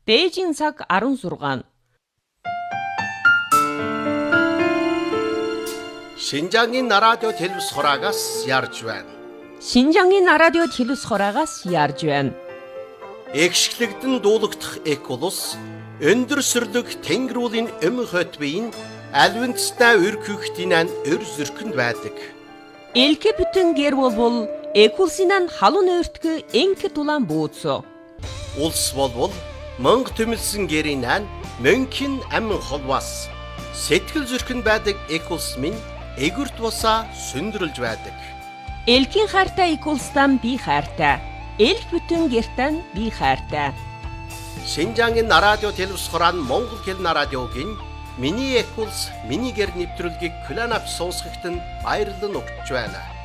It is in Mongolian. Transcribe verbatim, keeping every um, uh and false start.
Бээжин цаг арван зургаан. Шинжаангийн радио телевиз хураагаас ярьж байна. Шинжаангийн радио телевиз хураагаас ярьж байна. Экшглэгдэн дуулагдах эколус өндөр сүрлэг тэнгэрүүлийн эм хотбын альвэнцтай өркөختинэн өр зүрхэнд байдаг. Элке бүтэн гэр болбол экулсинан халуун өртгө энке тулан бууцо. Улс болбол мөнгө төмөлсөн гэрийнэн мөнхийн амин холбоос сэтгэл зүрхэнд байдаг экулс минь эгүрт бусаа сүндрэлж байдаг. Элкийн хайртай экулстан би хайртай. Элк бүтэн гертан би хайртай. Шинжаангийн радио телевиз хураан Монгол хэл радиогийн миний экулс миний гэр нэвтрүүлгийг Кланап сонсогт нь баярлан өгч байна.